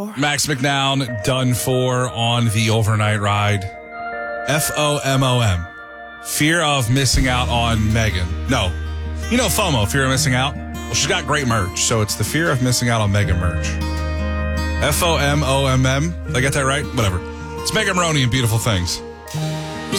Max McNown done for on the overnight ride. FOMOM. Fear of missing out on Megan. No. You know FOMO, fear of missing out? Well, she's got great merch, so it's the fear of missing out on Megan merch. FOMOMM. Did I get that right? Whatever. It's Megan Maroney and Beautiful Things.